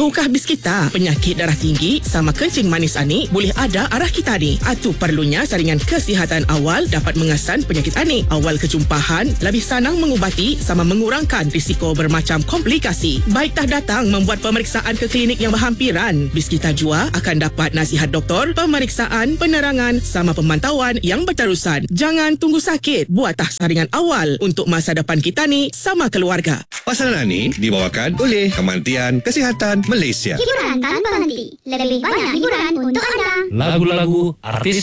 Tahukah Biskita, penyakit darah tinggi sama kencing manis anik boleh ada arah kita ni. Itu perlunya saringan kesihatan awal dapat mengesan penyakit anik. Awal kejumpahan lebih senang mengubati sama mengurangkan risiko bermacam komplikasi. Baik datang membuat pemeriksaan ke klinik yang berhampiran. Biskita jua akan dapat nasihat doktor, pemeriksaan, penerangan sama pemantauan yang berterusan. Jangan tunggu sakit, buatlah saringan awal untuk masa depan kita ni sama keluarga. Pasaran ni dibawakan oleh Kementerian Kesihatan Malaysia. Hiburan tanpa henti. Lebih banyak hiburan untuk anda. Lagu-lagu artis